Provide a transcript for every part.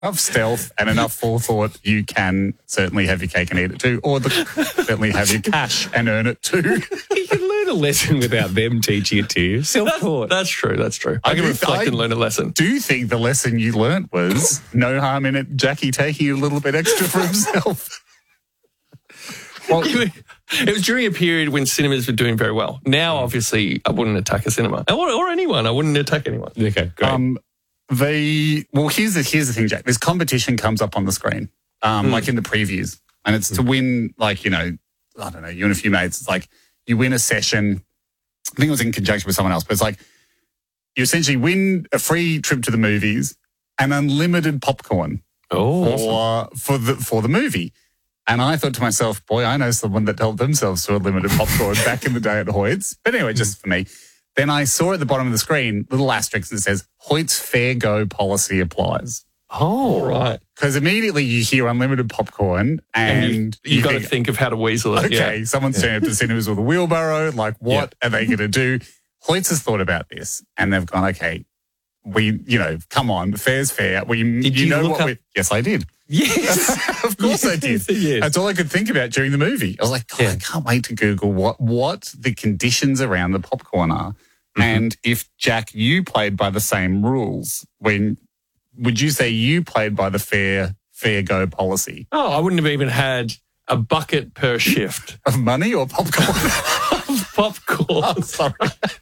enough stealth and enough forethought, you can certainly have your cake and eat it too, or certainly have your cash and earn it too. You can learn a lesson without them teaching it to you. Self-taught. That's true. I can reflect and learn a lesson. Do you think the lesson you learnt was no harm in it, Jackie taking a little bit extra for himself? Well, it was during a period when cinemas were doing very well. Now, obviously, I wouldn't attack a cinema. Or anyone. I wouldn't attack anyone. Okay, great. Here's the thing, Jack. This competition comes up on the screen, like in the previews, and it's to win, like, you know, I don't know, you and a few mates. It's like you win a session. I think it was in conjunction with someone else, but it's like you essentially win a free trip to the movies and unlimited popcorn for the movie. And I thought to myself, boy, I know someone that helped themselves to a limited popcorn back in the day at Hoyt's. But anyway, just for me. Then I saw at the bottom of the screen, little asterisk that says, Hoyt's Fair Go policy applies. Oh, right. Because immediately you hear unlimited popcorn and you got to think of how to weasel it. Okay, someone's turning up to cinemas with a wheelbarrow. Like, what are they going to do? Hoyt's has thought about this and they've gone, okay, come on, fair's fair. Yes, I did. Yes. Of course I did. Yes. That's all I could think about during the movie. I was like, God, I can't wait to Google what the conditions around the popcorn are. Mm-hmm. And if, Jack, you played by the same rules, would you say you played by the fair go policy? Oh, I wouldn't have even had a bucket per shift. Of money or popcorn? Popcorn. Oh, sorry.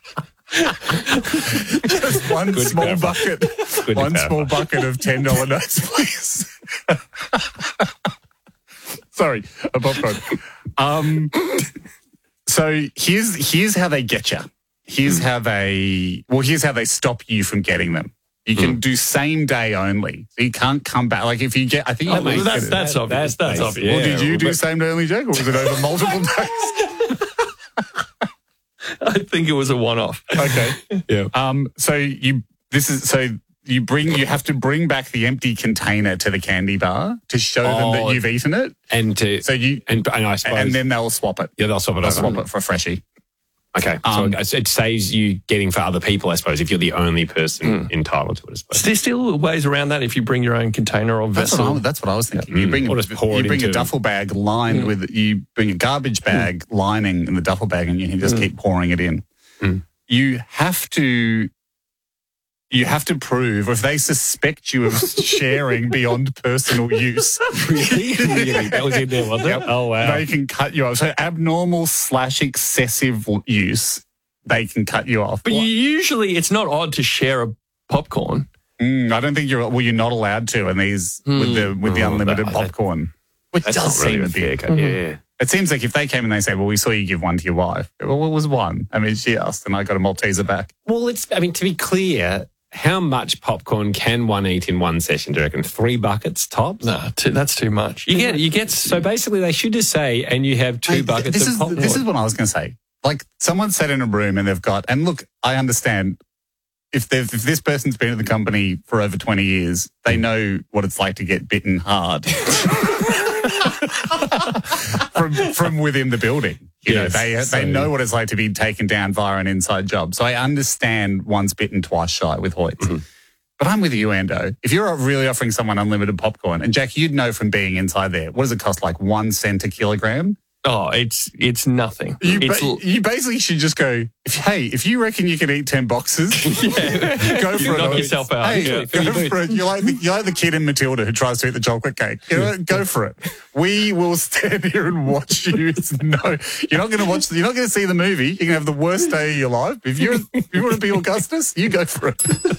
Just one small bucket. Small bucket of $10 notes, please. Sorry, a popcorn. So here's how they get you. Here's how they stop you from getting them. You can do same day only. So you can't come back. Like if you get, I think that's obvious. That's obvious. Well, did you do same day only, Jack, or was it over multiple days? I think it was a one-off. Okay. Yeah. You have to bring back the empty container to the candy bar to show them that you've eaten it, and I suppose, and then they'll swap it. Yeah, they'll swap it. They'll swap it for a freshie. Okay, so it saves you getting for other people, I suppose, if you're the only person entitled to it, I suppose. There's still ways around that if you bring your own container or vessel. That's what I was thinking. You bring a duffel bag lined with, you bring a garbage bag lining in the duffel bag and you can just keep pouring it in. You have to prove, if they suspect you of sharing beyond personal use. Really? That was in there, wasn't it? Oh, wow. They can cut you off. So abnormal/excessive use, they can cut you off. But usually it's not odd to share a popcorn. I don't think you're not allowed to in these with the unlimited popcorn. Which does seem a bit. Yeah. It seems like if they came and they said, well, we saw you give one to your wife. Well, what was one? I mean, she asked and I got a Malteser back. Well, to be clear, how much popcorn can one eat in one session, do you reckon? 3 buckets tops? No, that's too much. You get. So basically they should just say, and you have 2 buckets of popcorn. This is what I was going to say. Like someone sat in a room and they've got, and look, I understand if this person's been at the company for over 20 years, they know what it's like to get bitten hard from within the building. They know what it's like to be taken down via an inside job. So I understand once bitten, twice shy with Hoyt's. But I'm with you, Ando. If you're really offering someone unlimited popcorn, and Jack, you'd know from being inside there, what does it cost, like 1 cent a kilogram? Oh, it's nothing. You basically should just go, if you reckon you can eat 10 boxes, go for it. Knock yourself out. Hey, go for it. You're like the kid in Matilda who tries to eat the chocolate cake. Go for it. We will stand here and watch you. You're not going to see the movie. You're going to have the worst day of your life. If you want to be Augustus, you go for it.